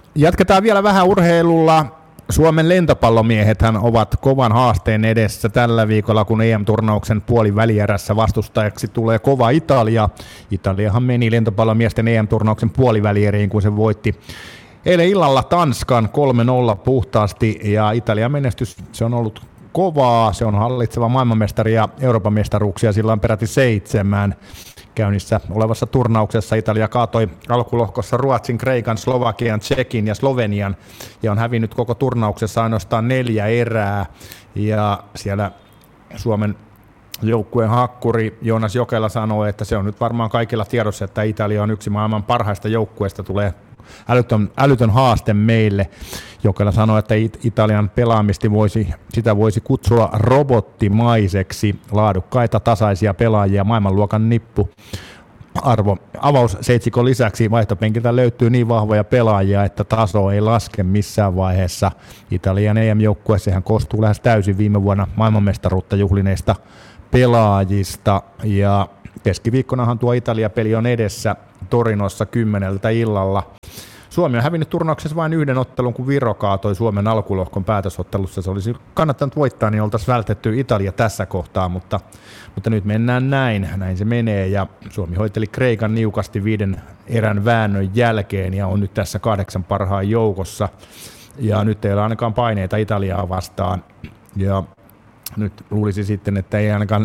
Jatketaan vielä vähän urheilulla. Suomen lentopallomiehethän ovat kovan haasteen edessä tällä viikolla, kun EM-turnauksen puolivälierässä vastustajaksi tulee kova Italia. Italiahan meni lentopallomiesten EM-turnauksen puolivälieriin, kun se voitti eilen illalla Tanskan 3-0 puhtaasti, ja Italian menestys, se on ollut kovaa. Se on hallitseva maailmanmestari ja Euroopan mestaruuksia, sillä on peräti 7. Käynnissä olevassa turnauksessa Italia kaatoi alkulohkossa Ruotsin, Kreikan, Slovakian, Tšekin ja Slovenian ja on hävinnyt koko turnauksessa ainoastaan 4 erää. Ja siellä Suomen joukkueen hakkuri Joonas Jokela sanoi, että se on nyt varmaan kaikilla tiedossa, että Italia on yksi maailman parhaista joukkueista, tulee älytön haaste meille. Jokela sanoi, että Italian pelaamista voisi kutsua robottimaiseksi, laadukkaita tasaisia pelaajia, maailmanluokan nippu. Avausseitsikon lisäksi vaihtopenkiltä löytyy niin vahvoja pelaajia, että taso ei laske missään vaiheessa. Italian EM-joukkue, sehän koostuu lähes täysin viime vuonna maailmanmestaruutta juhlineista pelaajista, ja keskiviikkonahan tuo Italia-peli on edessä Torinossa 10 illalla. Suomi on hävinnyt turnauksessa vain 1 ottelun, kun Viro kaatoi Suomen alkulohkon päätösottelussa. Se olisi kannattanut voittaa, niin oltaisiin vältetty Italia tässä kohtaa, mutta nyt mennään näin se menee, ja Suomi hoiteli Kreikan niukasti 5 erän väännön jälkeen ja on nyt tässä 8 parhaan joukossa, ja nyt ei ole ainakaan paineita Italiaa vastaan, ja nyt luulisi sitten, että ei ainakaan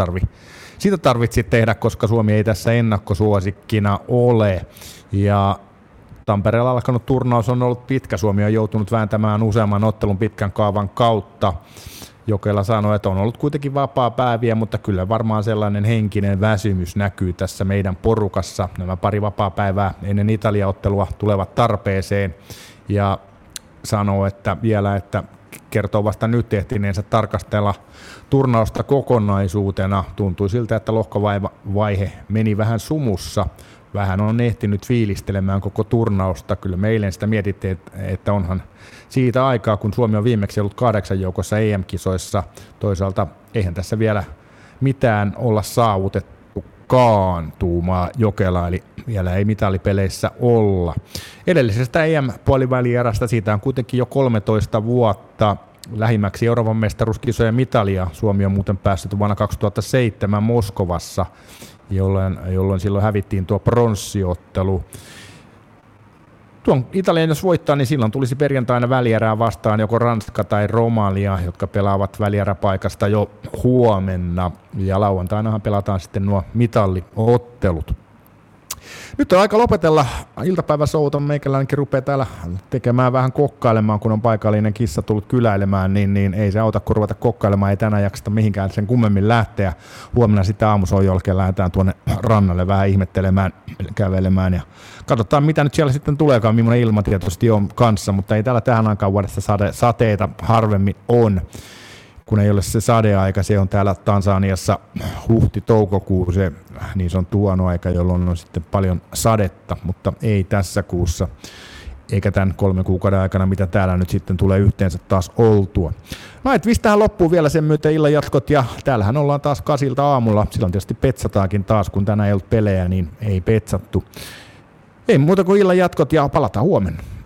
sitä tarvitse tehdä, koska Suomi ei tässä ennakkosuosikkina ole, ja Tampereella alkanut turnaus on ollut pitkä. Suomi on joutunut vääntämään useamman ottelun pitkän kaavan kautta. Jokela sanoi, että on ollut kuitenkin vapaa päiviä, mutta kyllä varmaan sellainen henkinen väsymys näkyy tässä meidän porukassa. Nämä pari vapaa päivää ennen Italia-ottelua tulevat tarpeeseen, ja sanoo, että kertoo vasta nyt ehtineensä tarkastella turnausta kokonaisuutena. Tuntui siltä, että lohkovaihe meni vähän sumussa. Vähän on ehtinyt fiilistelemään koko turnausta. Kyllä me eilen sitä mietittiin, että onhan siitä aikaa, kun Suomi on viimeksi ollut 8 joukossa EM-kisoissa. Toisaalta eihän tässä vielä mitään olla saavutettukaan, tuumaa Jokela, eli vielä ei mitalipeleissä olla. Edellisestä EM-puolivälierästä siitä on kuitenkin jo 13 vuotta. Lähimmäksi Euroopan mestaruuskisojen mitalia Suomi on muuten päässyt vuonna 2007 Moskovassa, jolloin silloin hävittiin tuo pronssiottelu. Tuon Italian jos voittaa, niin silloin tulisi perjantaina välierää vastaan joko Ranska tai Romania, jotka pelaavat välieräpaikasta jo huomenna, ja lauantainahan pelataan sitten nuo mitalliottelut. Nyt on aika lopetella iltapäiväsouta. Meikäläinenkin rupeaa täällä tekemään vähän kokkailemaan, kun on paikallinen kissa tullut kyläilemään, niin ei se auta, kun ruveta kokkailemaan. Ei tänään jaksata mihinkään sen kummemmin lähteä. Huomenna sitten aamusoon jälkeen lähdetään tuonne rannalle vähän ihmettelemään, kävelemään, ja katsotaan mitä nyt siellä sitten tuleekaan, millainen ilma tietysti on kanssa, mutta ei täällä tähän aikaan vuodesta sateita harvemmin on. Kun ei ole se sadeaika, se on täällä Tansaniassa huhti-toukokuu, se niin sanottu huono aika, jolloin on sitten paljon sadetta, mutta ei tässä kuussa, eikä tämän 3 kuukauden aikana, mitä täällä nyt sitten tulee yhteensä taas oltua. Night tähän loppuu vielä sen myötä illan jatkot, ja täällähän ollaan taas 8 aamulla, silloin tietysti petsataankin taas, kun tänään ei ollut pelejä, niin ei petsattu. Ei muuta kuin illan jatkot, ja palataan huomenna.